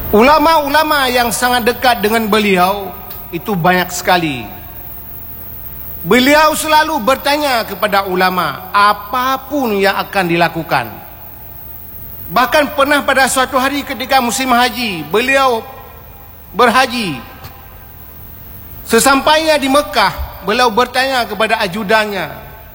Ulama-ulama yang sangat dekat dengan beliau itu banyak sekali. Beliau selalu bertanya kepada ulama apapun yang akan dilakukan. Bahkan pernah pada suatu hari ketika musim haji, beliau berhaji. Sesampainya di Mekah, beliau bertanya kepada ajudannya,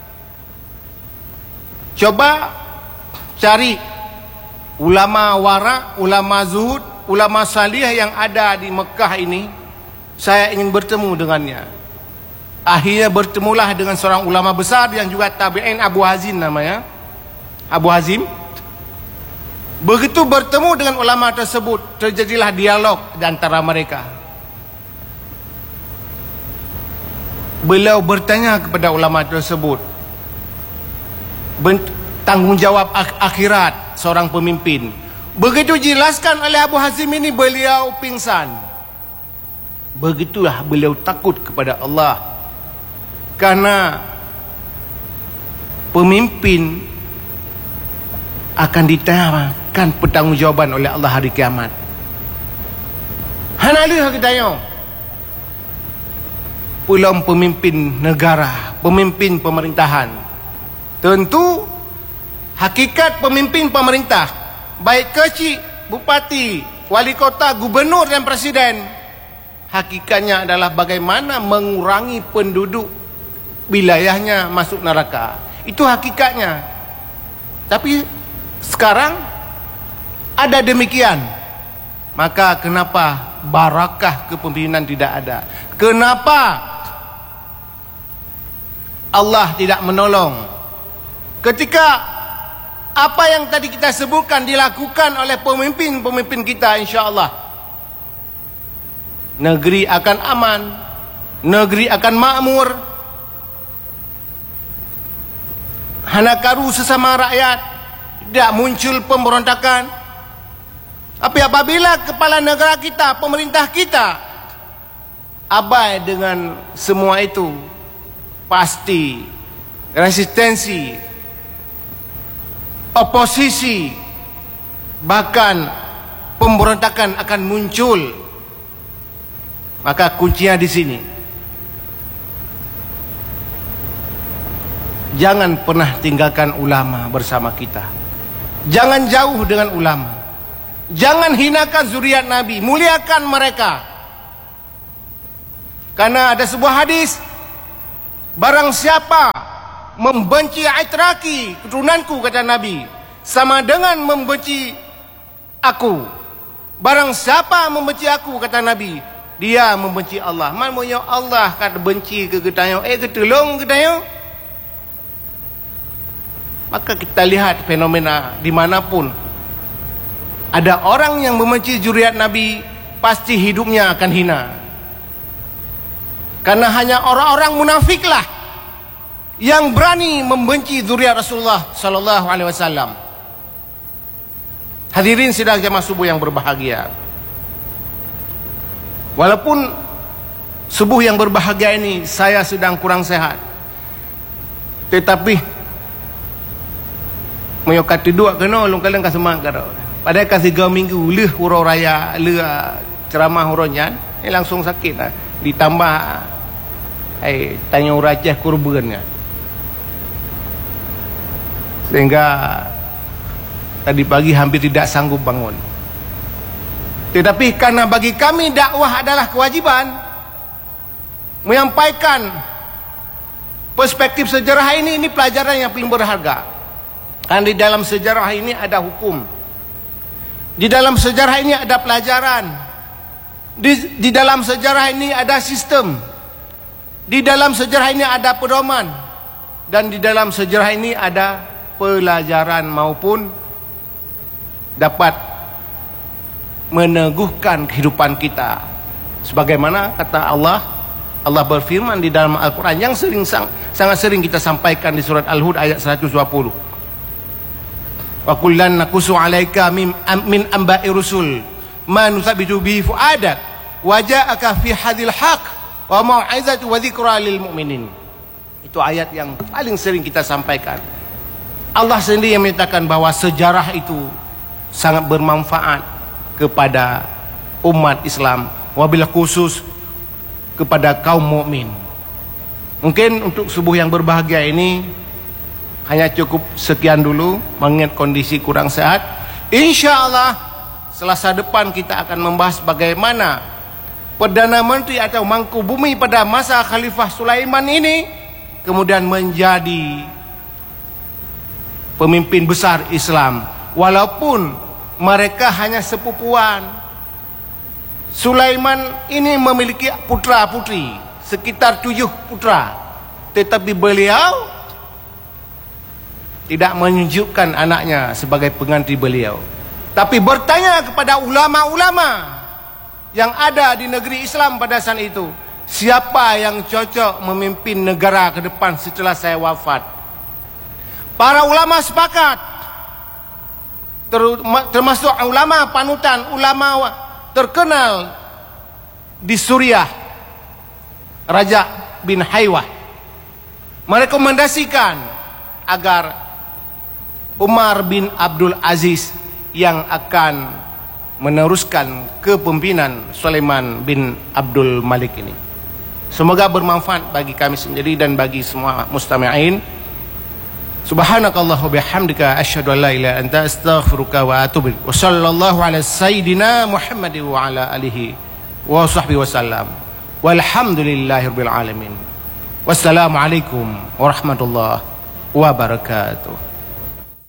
coba cari ulama wara, ulama zuhud, ulama salih yang ada di Mekah ini, saya ingin bertemu dengannya. Akhirnya bertemulah dengan seorang ulama besar yang juga tabi'in, Abu Hazim namanya, Abu Hazim. Begitu bertemu dengan ulama tersebut, terjadilah dialog di antara mereka. Beliau bertanya kepada ulama tersebut tanggungjawab akhirat seorang pemimpin. Begitu dijelaskan oleh Abu Hazim ini, beliau pingsan. Begitulah beliau takut kepada Allah, karena pemimpin akan ditanyakan pertanggungjawaban oleh Allah hari kiamat. Hanalih kita pulang pemimpin negara, pemimpin pemerintahan. Tentu hakikat pemimpin pemerintah, baik kecil, bupati, wali kota, gubernur dan presiden, hakikatnya adalah bagaimana mengurangi penduduk wilayahnya masuk neraka. Itu hakikatnya. Tapi sekarang ada demikian. Maka kenapa barakah kepemimpinan tidak ada? Kenapa Allah tidak menolong? Ketika apa yang tadi kita sebutkan dilakukan oleh pemimpin-pemimpin kita, insya-Allah negeri akan aman, negeri akan makmur. Hanakaru sesama rakyat, tidak muncul pemberontakan. Tapi apabila kepala negara kita, pemerintah kita abai dengan semua itu, pasti resistensi, oposisi, bahkan pemberontakan akan muncul. Maka kuncinya di sini. Jangan pernah tinggalkan ulama bersama kita. Jangan jauh dengan ulama. Jangan hinakan zuriat Nabi, muliakan mereka. Karena ada sebuah hadis, barang siapa membenci aitraki, keturunanku, kata Nabi, sama dengan membenci aku. Barang siapa membenci aku, kata Nabi, dia membenci Allah. Maksudnya Allah kata benci ke ketayang, ketolong ketayang. Maka kita lihat fenomena dimanapun ada orang yang membenci zuriat Nabi, pasti hidupnya akan hina. Karena hanya orang-orang munafiklah yang berani membenci zuriat Rasulullah sallallahu alaihi wasallam. Hadirin sidang jamaah subuh yang berbahagia. Walaupun subuh yang berbahagia ini saya sedang kurang sehat, tetapi moyo kata dua kena long kalian ka semak karo. Pada kasih 3 minggu leh hurau raya, leh ceramah huronyan, langsung sakit lah. Ditambah tanya urajah kurbannya. Sehingga tadi pagi hampir tidak sanggup bangun. Tetapi karena bagi kami dakwah adalah kewajiban, menyampaikan perspektif sejarah ini pelajaran yang paling berharga. Karena di dalam sejarah ini ada hukum, di dalam sejarah ini ada pelajaran, di dalam sejarah ini ada sistem, di dalam sejarah ini ada pedoman, dan di dalam sejarah ini ada pelajaran maupun dapat meneguhkan kehidupan kita. Sebagaimana kata Allah berfirman di dalam Al-Quran yang sangat sering kita sampaikan di surat Al-Hud ayat 120. Wa kullan naqusu 'alaika min anba'i rusul ma nuthabbitu bihi fu'adak wa ja'aka fi hadil haqq wa mau'izatu wa dzikra lil mu'minin. Itu ayat yang paling sering kita sampaikan. Allah sendiri yang menyatakan bahwa sejarah itu sangat bermanfaat kepada umat Islam, wabil khusus kepada kaum mukmin. Mungkin untuk subuh yang berbahagia ini hanya cukup sekian dulu, mengingat kondisi kurang sehat. InsyaAllah Selasa depan kita akan membahas bagaimana Perdana Menteri atau Mangku Bumi pada masa Khalifah Sulaiman ini kemudian menjadi pemimpin besar Islam, walaupun mereka hanya sepupuan. Sulaiman ini memiliki putra-putri, sekitar 7 putra, tetapi beliau tidak menunjukkan anaknya sebagai pengganti beliau, tapi bertanya kepada ulama-ulama yang ada di negeri Islam pada saat itu, siapa yang cocok memimpin negara ke depan setelah saya wafat. Para ulama sepakat, termasuk ulama panutan, ulama terkenal di Suriah, Raja bin Haywah, merekomendasikan agar Umar bin Abdul Aziz yang akan meneruskan kepemimpinan Sulaiman bin Abdul Malik ini. Semoga bermanfaat bagi kami sendiri dan bagi semua mustami'in. Subhanakallah wa bihamdika asyhadu an la ilaha illa anta astaghfiruka wa atubu ilaik. Wa sallallahu ala sayyidina Muhammad wa ala alihi wa sahbihi wasallam. Walhamdulillahirabbil alamin. Wassalamu alaikum warahmatullahi wabarakatuh.